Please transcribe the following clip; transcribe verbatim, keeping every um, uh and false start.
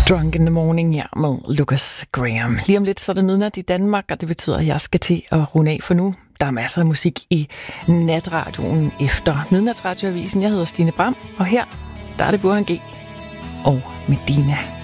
Drunk in the Morning her med Lucas Graham. Lige om lidt så er det midnat i Danmark, og det betyder, at jeg skal til at runde af for nu. Der er masser af musik i natradioen efter Midnatsradioavisen. Jeg hedder Stine Bram, og her der er det Burhan G og Medina.